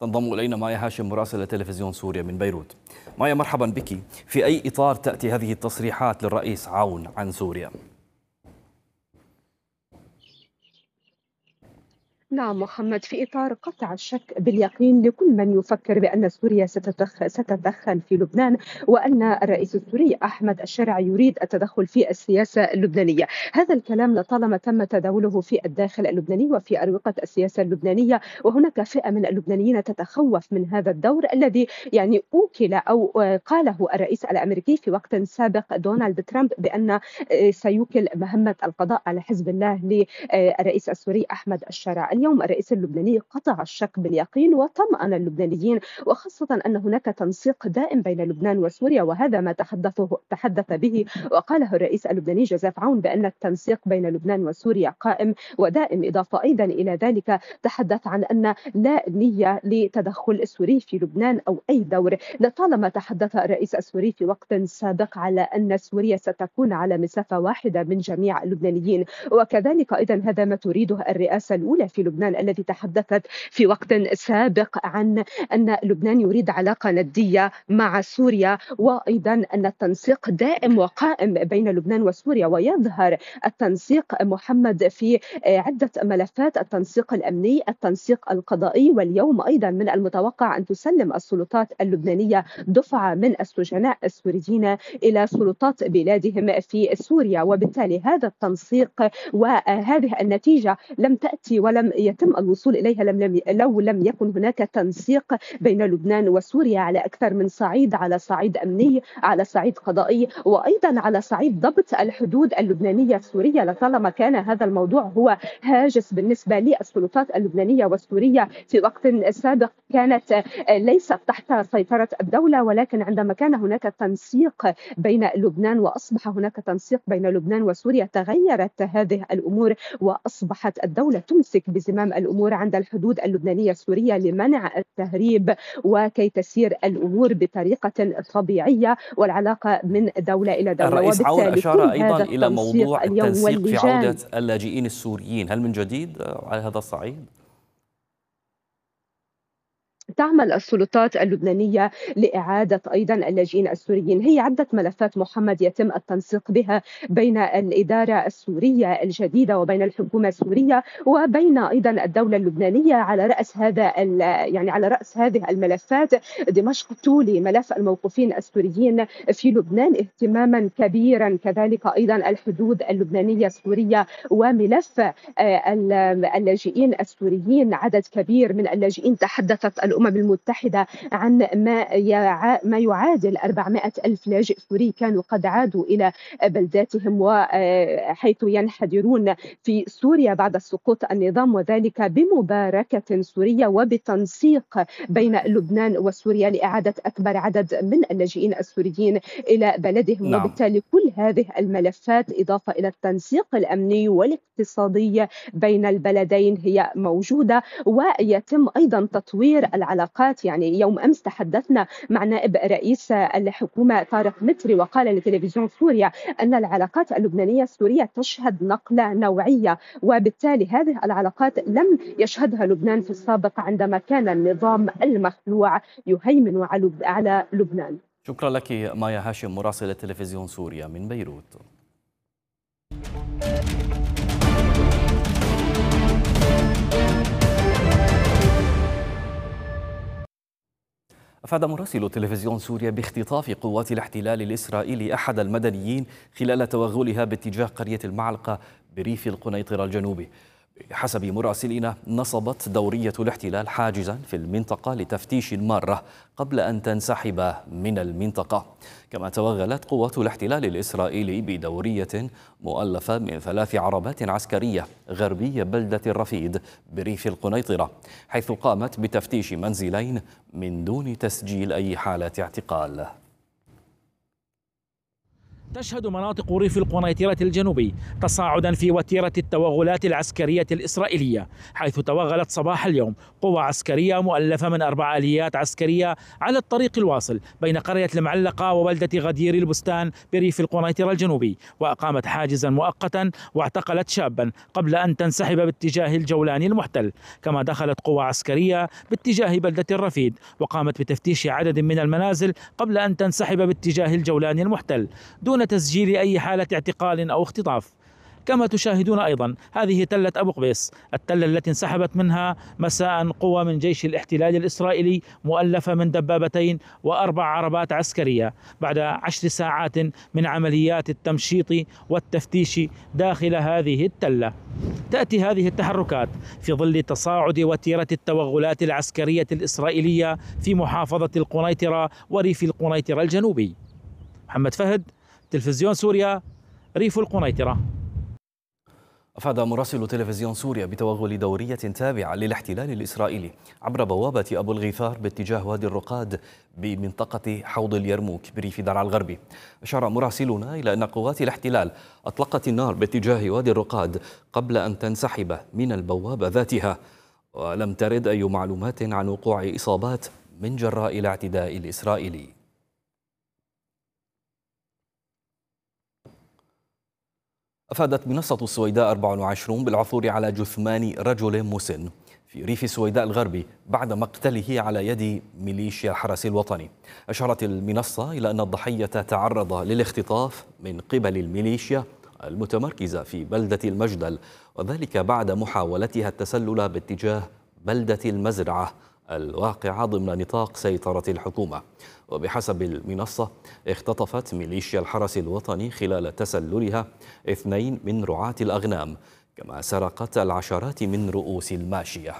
تنضم إلينا مايا هاشم مراسلة تلفزيون سوريا من بيروت. مايا، مرحبا بك. في أي إطار تأتي هذه التصريحات للرئيس عون عن سوريا؟ نعم محمد، في إطار قطع الشك باليقين لكل من يفكر بأن سوريا ستتدخل في لبنان، وأن الرئيس السوري أحمد الشرع يريد التدخل في السياسة اللبنانية. هذا الكلام لطالما تم تداوله في الداخل اللبناني وفي أروقة السياسة اللبنانية، وهناك فئة من اللبنانيين تتخوف من هذا الدور الذي أوكل أو قاله الرئيس الأمريكي في وقت سابق دونالد ترامب بأن سيوكل مهمة القضاء على حزب الله للرئيس السوري أحمد الشرع. اليوم الرئيس اللبناني قطع الشك باليقين وطمأن اللبنانيين، وخاصة أن هناك تنسيق دائم بين لبنان وسوريا، وهذا ما تحدث به وقاله الرئيس اللبناني جوزيف عون بأن التنسيق بين لبنان وسوريا قائم ودائم. إضافة أيضا إلى ذلك تحدث عن أن لا نية لتدخل السوري في لبنان أو أي دور. لطالما تحدث الرئيس السوري في وقت سابق على أن سوريا ستكون على مسافة واحدة من جميع اللبنانيين، وكذلك أيضا هذا ما تريده الرئاسة الأولى في لبنان التي تحدثت في وقت سابق عن أن لبنان يريد علاقة ندية مع سوريا، وأيضا أن التنسيق دائم وقائم بين لبنان وسوريا. ويظهر التنسيق محمد في عدة ملفات: التنسيق الأمني، التنسيق القضائي، واليوم أيضا من المتوقع أن تسلم السلطات اللبنانية دفعة من السجناء السوريين إلى سلطات بلادهم في سوريا. وبالتالي هذا التنسيق وهذه النتيجة لم تأتي ولم يتم الوصول إليها لو لم يكن هناك تنسيق بين لبنان وسوريا على أكثر من صعيد، على صعيد أمني، على صعيد قضائي، وأيضا على صعيد ضبط الحدود اللبنانية السورية. لطالما كان هذا الموضوع هو هاجس بالنسبة للسلطات اللبنانية والسورية في وقت سابق، كانت ليست تحت سيطرة الدولة، ولكن عندما كان هناك تنسيق بين لبنان وأصبح هناك تنسيق بين لبنان وسوريا تغيرت هذه الأمور، وأصبحت الدولة تمسك بزمام الأمور عند الحدود اللبنانية السورية لمنع التهريب وكي تسير الأمور بطريقة طبيعية والعلاقة من دولة إلى دولة. الرئيس عون وبالتالي أشار كل أيضا هذا إلى التنسيق موضوع اليوم التنسيق في عودة واللجان. اللاجئين السوريين، هل من جديد على هذا الصعيد؟ تعمل السلطات اللبنانية لإعادة أيضا اللاجئين السوريين. هي عدة ملفات محمد يتم التنسيق بها بين الإدارة السورية الجديدة وبين الحكومة السورية وبين أيضا الدولة اللبنانية. على رأس على رأس هذه الملفات دمشق تولي ملف الموقوفين السوريين في لبنان اهتماما كبيرا، كذلك أيضا الحدود اللبنانية السورية وملف اللاجئين السوريين. عدد كبير من اللاجئين، تحدثت الأمم المتحدة عن ما يعادل 400 ألف لاجئ سوري كانوا قد عادوا إلى بلداتهم وحيث ينحدرون في سوريا بعد سقوط النظام، وذلك بمباركة سورية وبتنسيق بين لبنان وسوريا لإعادة أكبر عدد من اللاجئين السوريين إلى بلدهم. نعم. وبالتالي كل هذه الملفات إضافة إلى التنسيق الأمني والاقتصادي بين البلدين هي موجودة، ويتم أيضا تطوير العلاقات. يوم أمس تحدثنا مع نائب رئيس الحكومة طارق متري وقال لتلفزيون سوريا أن العلاقات اللبنانية السورية تشهد نقلة نوعية، وبالتالي هذه العلاقات لم يشهدها لبنان في السابق عندما كان النظام المخلوع يهيمن على لبنان. شكرا لك مايا هاشم مراسلة تلفزيون سوريا من بيروت. أفاد مراسل تلفزيون سوريا باختطاف قوات الاحتلال الإسرائيلي أحد المدنيين خلال توغلها باتجاه قرية المعلقة بريف القنيطرة الجنوبي. بحسب مراسلنا، نصبت دورية الاحتلال حاجزا في المنطقة لتفتيش مارة قبل أن تنسحب من المنطقة. كما توغلت قوات الاحتلال الإسرائيلي بدورية مؤلفة من 3 عربات عسكرية غربي بلدة الرفيد بريف القنيطرة، حيث قامت بتفتيش منزلين من دون تسجيل أي حالة اعتقال. تشهد مناطق ريف القنيطرة الجنوبي تصاعدا في وتيرة التوغلات العسكرية الإسرائيلية، حيث توغلت صباح اليوم قوى عسكرية مؤلفة من 4 آليات عسكرية على الطريق الواصل بين قرية المعلقة وبلدة غدير البستان بريف القنيطرة الجنوبي، وأقامت حاجزا مؤقتا واعتقلت شابا قبل أن تنسحب باتجاه الجولاني المحتل. كما دخلت قوى عسكرية باتجاه بلدة الرفيد وقامت بتفتيش عدد من المنازل قبل أن تنسحب باتجاه الجولاني المحتل دون تسجيل أي حالة اعتقال أو اختطاف. كما تشاهدون أيضا هذه تلة أبو قبيس، التلة التي انسحبت منها مساء قوى من جيش الاحتلال الإسرائيلي مؤلفة من دبابتين و4 عربات عسكرية بعد 10 ساعات من عمليات التمشيط والتفتيش داخل هذه التلة. تأتي هذه التحركات في ظل تصاعد وتيرة التوغلات العسكرية الإسرائيلية في محافظة القنيطرة وريف القنيطرة الجنوبي. محمد فهد، تلفزيون سوريا، ريف القنيطرة. أفاد مراسل تلفزيون سوريا بتوغل دورية تابعة للاحتلال الإسرائيلي عبر بوابة أبو الغيثار باتجاه وادي الرقاد بمنطقة حوض اليرموك بريف درعا الغربي. أشار مراسلنا إلى أن قوات الاحتلال أطلقت النار باتجاه وادي الرقاد قبل أن تنسحب من البوابة ذاتها، ولم ترد أي معلومات عن وقوع إصابات من جراء الاعتداء الإسرائيلي. أفادت منصة السويداء 24 بالعثور على جثمان رجل مسن في ريف السويداء الغربي بعد مقتله على يد ميليشيا الحرس الوطني. أشارت المنصة إلى أن الضحية تعرض للاختطاف من قبل الميليشيا المتمركزة في بلدة المجدل، وذلك بعد محاولتها التسلل باتجاه بلدة المزرعة الواقعة ضمن نطاق سيطرة الحكومة. وبحسب المنصة اختطفت ميليشيا الحرس الوطني خلال تسللها 2 من رعاة الأغنام، كما سرقت العشرات من رؤوس الماشية.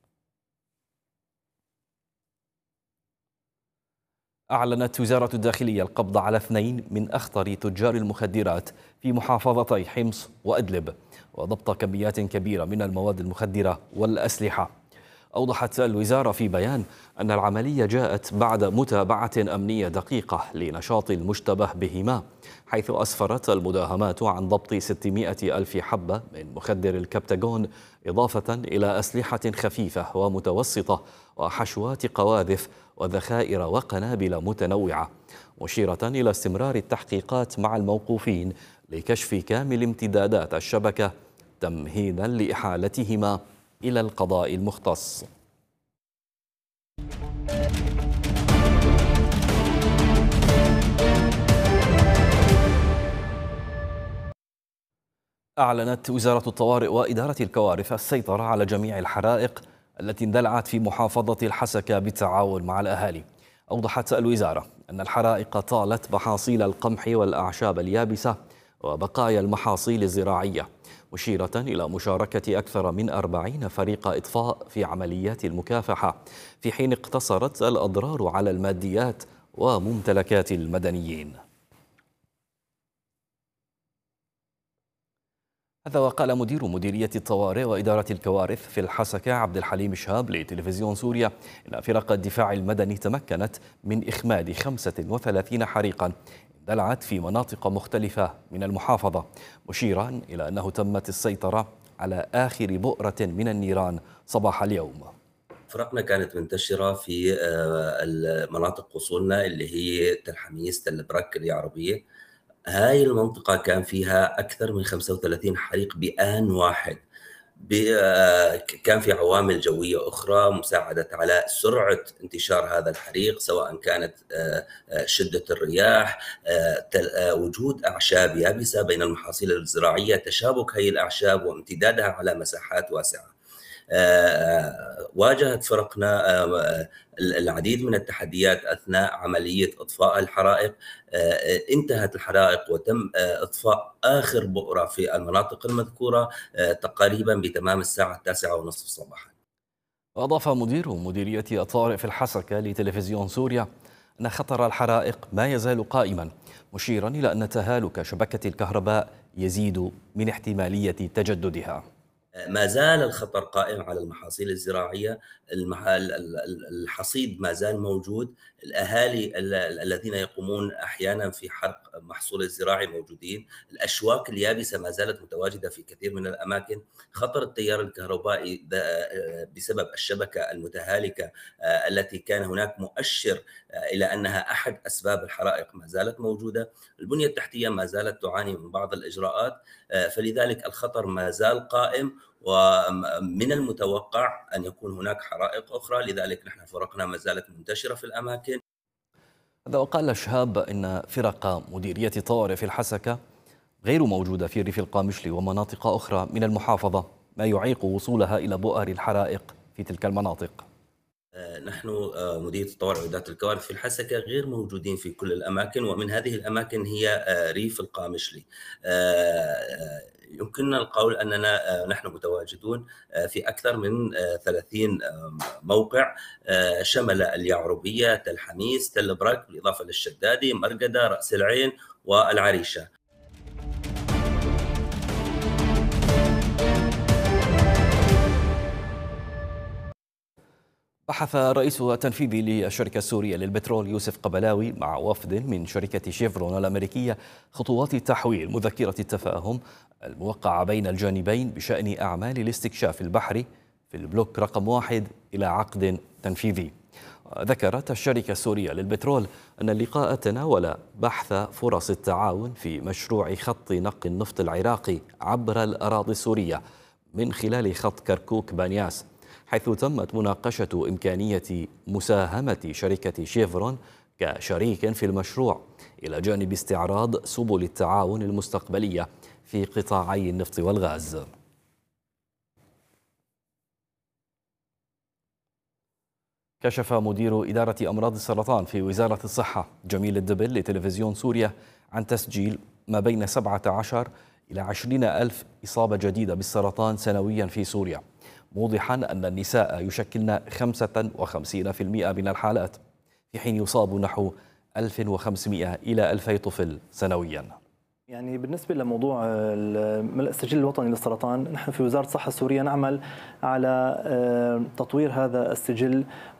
أعلنت وزارة الداخلية القبض على 2 من أخطر تجار المخدرات في محافظتي حمص وأدلب، وضبط كميات كبيرة من المواد المخدرة والأسلحة. أوضحت الوزارة في بيان أن العملية جاءت بعد متابعة أمنية دقيقة لنشاط المشتبه بهما، حيث أسفرت المداهمات عن ضبط 600 ألف حبة من مخدر الكبتاغون، إضافة إلى أسلحة خفيفة ومتوسطة وحشوات قواذف وذخائر وقنابل متنوعة، مشيرة إلى استمرار التحقيقات مع الموقوفين لكشف كامل امتدادات الشبكة تمهيدا لإحالتهما إلى القضاء المختص. أعلنت وزارة الطوارئ وإدارة الكوارث السيطرة على جميع الحرائق التي اندلعت في محافظة الحسكة بالتعاون مع الأهالي. أوضحت الوزارة أن الحرائق طالت محاصيل القمح والأعشاب اليابسة وبقايا المحاصيل الزراعية، مشيرة إلى مشاركة أكثر من 40 فريق إطفاء في عمليات المكافحة، في حين اقتصرت الأضرار على الماديات وممتلكات المدنيين. هذا وقال مدير مديرية الطوارئ وإدارة الكوارث في الحسكة عبد الحليم شهاب لتلفزيون سوريا إن فرق الدفاع المدني تمكنت من إخماد 35 حريقا اندلعت في مناطق مختلفة من المحافظة، مشيرا إلى أنه تمت السيطرة على آخر بؤرة من النيران صباح اليوم. فرقنا كانت منتشرة في المناطق وصولنا اللي هي تل حميس، تل برك، اليعربية. هاي المنطقة كان فيها أكثر من 35 حريق بآن واحد. كان في عوامل جوية أخرى مساعدت على سرعة انتشار هذا الحريق، سواء كانت شدة الرياح، وجود أعشاب يابسة بين المحاصيل الزراعية، تشابك هذه الأعشاب وامتدادها على مساحات واسعة. واجهت فرقنا العديد من التحديات أثناء عملية إطفاء الحرائق. انتهت الحرائق وتم إطفاء آخر بؤرة في المناطق المذكورة تقريبا بتمام الساعة 9:30 صباحا. وأضاف مدير مديرية الطوارئ في الحسكة لتلفزيون سوريا أن خطر الحرائق ما يزال قائما، مشيرا إلى أن تهالك شبكة الكهرباء يزيد من احتمالية تجددها. ما زال الخطر قائم على المحاصيل الزراعية، الحصيد ما زال موجود، الأهالي الذين يقومون أحيانا في حرق محصول الزراعي موجودين، الأشواك اليابسة ما زالت متواجدة في كثير من الأماكن، خطر التيار الكهربائي بسبب الشبكة المتهالكة التي كان هناك مؤشر إلى أنها أحد أسباب الحرائق ما زالت موجودة، البنية التحتية ما زالت تعاني من بعض الإجراءات، فلذلك الخطر ما زال قائم، ومن المتوقع أن يكون هناك حرائق أخرى، لذلك نحن فرقنا ما زالت منتشرة في الأماكن. هذا وقال شهاب إن فرق مديرية الطوارئ في الحسكة غير موجودة في ريف القامشلي ومناطق أخرى من المحافظة، ما يعيق وصولها إلى بؤر الحرائق في تلك المناطق. نحن مديرية الطوارئ وإدارة الكوارث في الحسكة غير موجودين في كل الأماكن، ومن هذه الأماكن هي ريف القامشلي. يمكننا القول أننا نحن متواجدون في أكثر من 30 موقع، شمل اليعربية، تل حميس، تل برك، بالإضافة للشدادي، مرقدة، رأس العين والعريشة. بحث الرئيس التنفيذي للشركة السورية للبترول يوسف قبلاوي مع وفد من شركة شيفرون الأمريكية خطوات تحويل مذكرة التفاهم الموقعة بين الجانبين بشأن أعمال الاستكشاف البحري في البلوك رقم 1 إلى عقد تنفيذي. ذكرت الشركة السورية للبترول أن اللقاء تناول بحث فرص التعاون في مشروع خط نقل النفط العراقي عبر الأراضي السورية من خلال خط كركوك بانياس، حيث تمت مناقشة إمكانية مساهمة شركة شيفرون كشريك في المشروع إلى جانب استعراض سبل التعاون المستقبلية في قطاعي النفط والغاز. كشف مدير إدارة أمراض السرطان في وزارة الصحة جميل الدبل لتلفزيون سوريا عن تسجيل ما بين 17 إلى 20 ألف إصابة جديدة بالسرطان سنويا في سوريا، موضحا أن النساء يشكلن 55% من الحالات، في حين يصاب نحو 1500 إلى 2000 طفل سنويا. يعني بالنسبة لموضوع السجل الوطني للسرطان، نحن في وزارة الصحة السورية نعمل على تطوير هذا السجل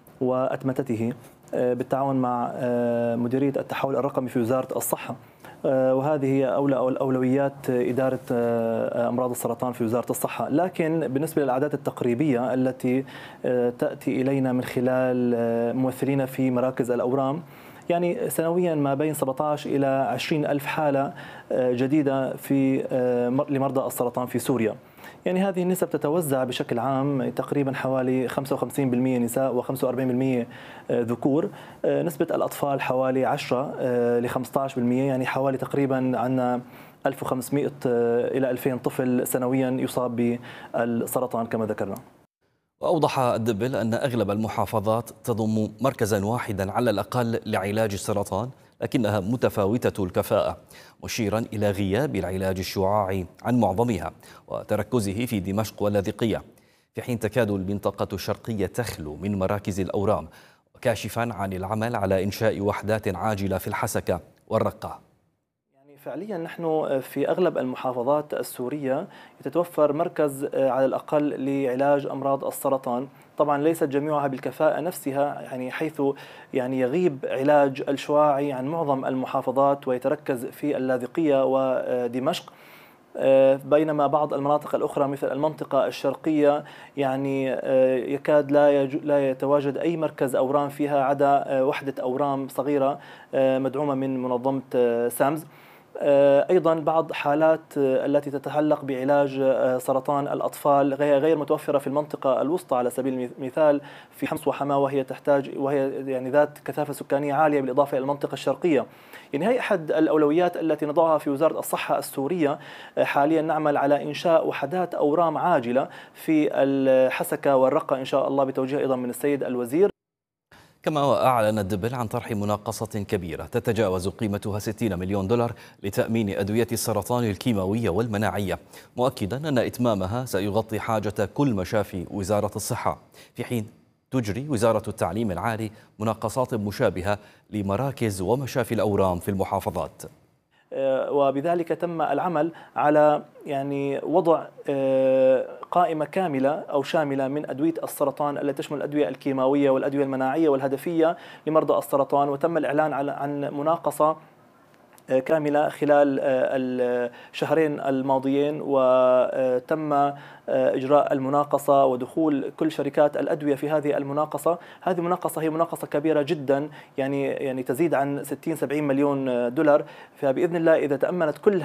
وأتمتته بالتعاون مع مديرية التحول الرقمي في وزارة الصحة، وهذه هي أولويات إدارة أمراض السرطان في وزارة الصحة. لكن بالنسبة للأعداد التقريبية التي تأتي إلينا من خلال ممثلين في مراكز الأورام، يعني سنويا ما بين 17 إلى 20 ألف حالة جديدة لمرضى السرطان في سوريا. يعني هذه النسب تتوزع بشكل عام تقريبا حوالي 55% نساء و45% ذكور. نسبة الأطفال حوالي 10 ل 15%، يعني حوالي تقريبا عندنا 1500 إلى 2000 طفل سنويا يصاب بالسرطان كما ذكرنا. وأوضح الدبل أن أغلب المحافظات تضم مركزا واحدا على الأقل لعلاج السرطان، لكنها متفاوتة الكفاءة، مشيرا إلى غياب العلاج الشعاعي عن معظمها وتركزه في دمشق واللاذقية، في حين تكاد المنطقة الشرقية تخلو من مراكز الأورام، وكاشفا عن العمل على إنشاء وحدات عاجلة في الحسكة والرقة. فعليا نحن في أغلب المحافظات السورية يتوفر مركز على الأقل لعلاج أمراض السرطان، طبعا ليست جميعها بالكفاءة نفسها، يعني حيث يعني يغيب علاج الشعاعي عن معظم المحافظات ويتركز في اللاذقية ودمشق، بينما بعض المناطق الأخرى مثل المنطقة الشرقية يعني يكاد لا يتواجد أي مركز أورام فيها عدا وحدة أورام صغيرة مدعومة من منظمة سامز. أيضا بعض حالات التي تتعلق بعلاج سرطان الأطفال غير متوفرة في المنطقة الوسطى على سبيل المثال في حمص وحماة، وهي يعني ذات كثافة سكانية عالية بالإضافة إلى المنطقة الشرقية. يعني هي أحد الأولويات التي نضعها في وزارة الصحة السورية. حاليا نعمل على إنشاء وحدات أورام عاجلة في الحسكة والرقة إن شاء الله بتوجيه أيضا من السيد الوزير. كما أعلن الدبل عن طرح مناقصة كبيرة تتجاوز قيمتها 60 مليون دولار لتأمين أدوية السرطان الكيماوية والمناعية، مؤكدا أن إتمامها سيغطي حاجة كل مشافي وزارة الصحة، في حين تجري وزارة التعليم العالي مناقصات مشابهة لمراكز ومشافي الأورام في المحافظات. وبذلك تم العمل على يعني وضع قائمة كاملة أو شاملة من أدوية السرطان التي تشمل الأدوية الكيماوية والأدوية المناعية والهدفية لمرضى السرطان. وتم الإعلان عن مناقصة كاملة خلال الشهرين الماضيين، وتم إجراء المناقصة ودخول كل شركات الأدوية في هذه المناقصة. هذه المناقصة هي مناقصة كبيرة جدا، يعني تزيد عن 60-70 مليون دولار. فبإذن الله إذا تأمنت كل